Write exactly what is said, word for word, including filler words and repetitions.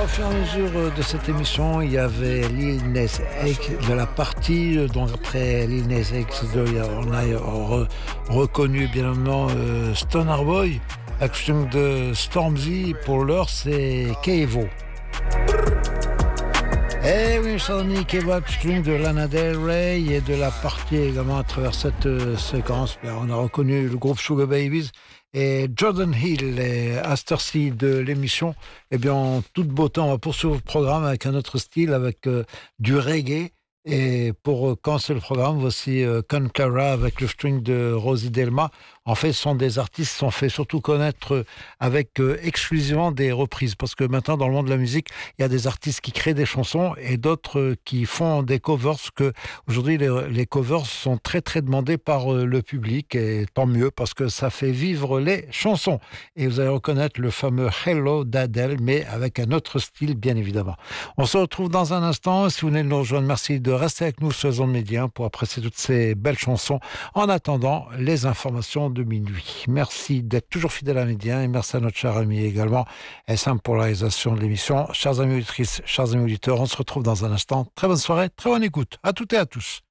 Voilà, au fur et à mesure de cette émission, il y avait Lil Nas X de la partie. Donc après Lil Nas X, on a re- reconnu bien évidemment euh, Stoner Boy, action de Stormzy. Pour l'heure, c'est Kevo. Eh oui, chers amis, Kevo String de Lana Del Rey et de la partie également à travers cette euh, séquence. Ben, on a reconnu le groupe Sugar Babies et Jordan Hill et à cette heure-ci de l'émission. Eh bien, en toute beauté, on va poursuivre le programme avec un autre style, avec euh, du reggae. Et pour euh, commencer le programme, voici euh, Con Clara avec le string de Rosie Delma. En fait, ce sont des artistes qui sont fait surtout connaître euh, avec euh, exclusivement des reprises. Parce que maintenant, dans le monde de la musique, il y a des artistes qui créent des chansons et d'autres euh, qui font des covers. Parce que aujourd'hui, les, les covers sont très très demandés par euh, le public. Et tant mieux, parce que ça fait vivre les chansons. Et vous allez reconnaître le fameux Hello d'Adèle, mais avec un autre style, bien évidemment. On se retrouve dans un instant. Si vous venez de nous rejoindre, merci de rester avec nous sur les ondes médias pour apprécier toutes ces belles chansons. En attendant, les informations de minuit. Merci d'être toujours fidèle à Média et merci à notre cher ami également, S M pour la réalisation de l'émission. Chers amis auditrices, chers amis auditeurs, on se retrouve dans un instant. Très bonne soirée, très bonne écoute. À toutes et à tous.